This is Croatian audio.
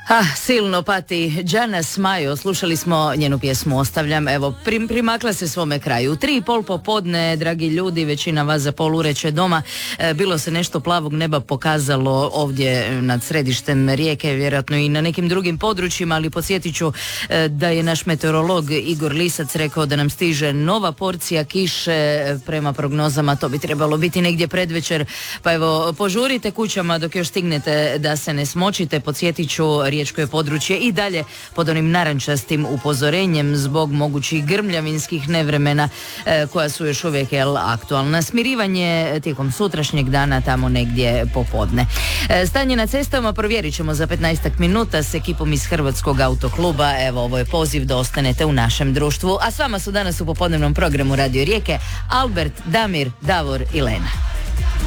Silno pati Đana Smajo, slušali smo njenu pjesmu Ostavljam, evo primakla se svome kraju. 3:30 popodne, dragi ljudi, većina vas za polureće doma, bilo se nešto plavog neba pokazalo ovdje nad središtem Rijeke, vjerojatno i na nekim drugim područjima, ali podsjetit ću da je naš meteorolog Igor Lisac rekao da nam stiže nova porcija kiše, prema prognozama to bi trebalo biti negdje predvečer, pa evo požurite kućama dok još stignete da se ne smočite. Podsjetit ću, riječko je područje i dalje pod onim narančastim upozorenjem zbog mogućih grmljavinskih nevremena koja su još uvijek aktualna. Smirivanje tijekom sutrašnjeg dana tamo negdje popodne. Stanje na cestama provjerit ćemo za 15 minuta s ekipom iz Hrvatskog autokluba. Evo, ovo je poziv da ostanete u našem društvu. A s vama su danas u popodnevnom programu Radio Rijeke Albert, Damir, Davor i Lena.